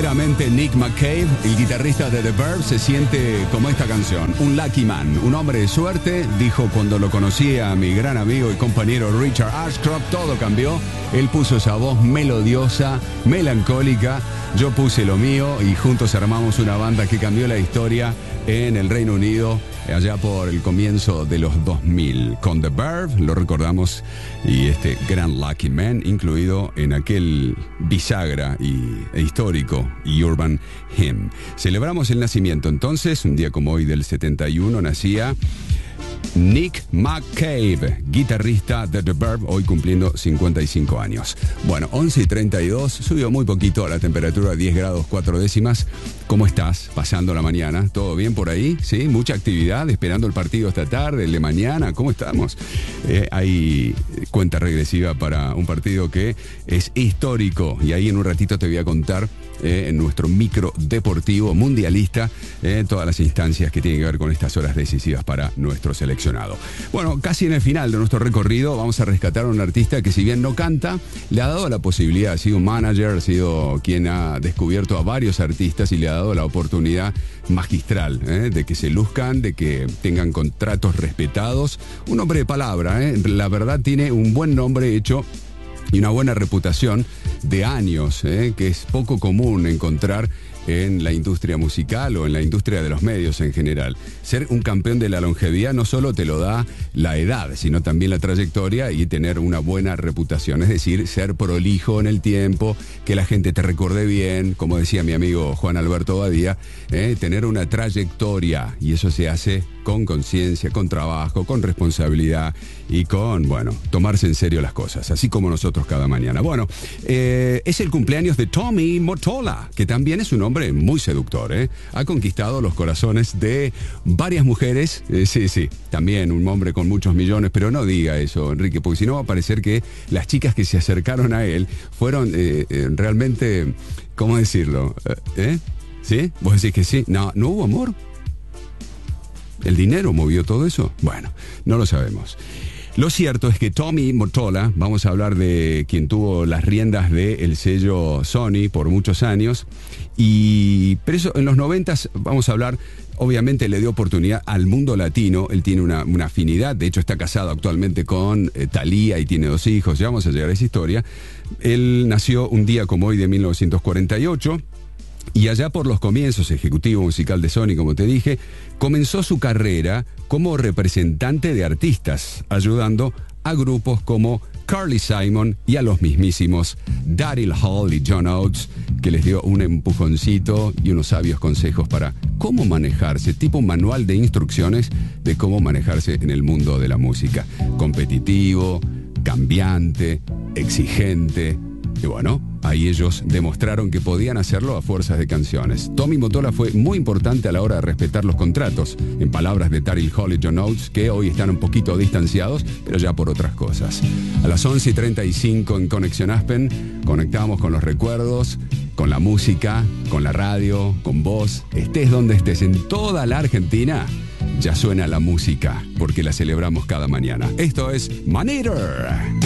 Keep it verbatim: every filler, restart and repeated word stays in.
verdaderamente Nick McCabe, el guitarrista de The Verve, se siente como esta canción, un lucky man, un hombre de suerte. Dijo cuando lo conocí a mi gran amigo y compañero Richard Ashcroft, todo cambió. Él puso esa voz melodiosa, melancólica, yo puse lo mío y juntos armamos una banda que cambió la historia en el Reino Unido allá por el comienzo de los dos mil. Con The Verve, lo recordamos, y este gran Lucky Man, incluido en aquel bisagra y, e histórico y urban hymn. Celebramos el nacimiento entonces, un día como hoy del setenta y uno, nacía Nick McCabe, guitarrista de The Verve, hoy cumpliendo cincuenta y cinco años. Bueno, once y treinta y dos, subió muy poquito la temperatura, diez grados cuatro décimas. ¿Cómo estás pasando la mañana? ¿Todo bien por ahí? ¿Sí? Mucha actividad, esperando el partido esta tarde, el de mañana. ¿Cómo estamos? Eh, hay cuenta regresiva para un partido que es histórico, y ahí en un ratito te voy a contar Eh, en nuestro micro deportivo mundialista, eh, todas las instancias que tienen que ver con estas horas decisivas para nuestro seleccionado. Bueno, casi en el final de nuestro recorrido vamos a rescatar a un artista que, si bien no canta, le ha dado la posibilidad, ha sido un manager, ha sido quien ha descubierto a varios artistas y le ha dado la oportunidad magistral eh, de que se luzcan, de que tengan contratos respetados. Un hombre de palabra, eh, la verdad tiene un buen nombre hecho y una buena reputación de años, ¿eh? que es poco común encontrar en la industria musical o en la industria de los medios en general. Ser un campeón de la longevidad no solo te lo da la edad, sino también la trayectoria y tener una buena reputación. Es decir, ser prolijo en el tiempo, que la gente te recuerde bien, como decía mi amigo Juan Alberto Badía, ¿eh? tener una trayectoria, y eso se hace con conciencia, con trabajo, con responsabilidad y con, bueno, tomarse en serio las cosas, así como nosotros cada mañana. Bueno, eh, es el cumpleaños de Tommy Mottola, que también es un hombre muy seductor, ¿eh? Ha conquistado los corazones de varias mujeres, eh, sí, sí, también un hombre con muchos millones, pero no diga eso, Enrique, porque si no va a parecer que las chicas que se acercaron a él fueron eh, eh, realmente, ¿cómo decirlo? ¿Eh? ¿Sí? ¿Vos decís que sí? No, ¿no hubo amor? ¿El dinero movió todo eso? Bueno, no lo sabemos. Lo cierto es que Tommy Mottola, vamos a hablar de quien tuvo las riendas del sello Sony por muchos años, y pero eso en los noventas vamos a hablar, obviamente le dio oportunidad al mundo latino. Él tiene una, una afinidad, de hecho está casado actualmente con eh, Thalía y tiene dos hijos, ya vamos a llegar a esa historia. Él nació un día como hoy de mil novecientos cuarenta y ocho, y allá por los comienzos, ejecutivo musical de Sony, como te dije, comenzó su carrera como representante de artistas, ayudando a grupos como Carly Simon y a los mismísimos Daryl Hall y John Oates, que les dio un empujoncito y unos sabios consejos para cómo manejarse, tipo un manual de instrucciones de cómo manejarse en el mundo de la música. Competitivo, cambiante, exigente. Y bueno, ahí ellos demostraron que podían hacerlo a fuerzas de canciones. Tommy Mottola fue muy importante a la hora de respetar los contratos, en palabras de Daryl Hall y John Oates, que hoy están un poquito distanciados, pero ya por otras cosas. A las once y treinta y cinco en Conexión Aspen, conectamos con los recuerdos, con la música, con la radio, con vos. Estés donde estés, en toda la Argentina, ya suena la música, porque la celebramos cada mañana. Esto es Man Eater.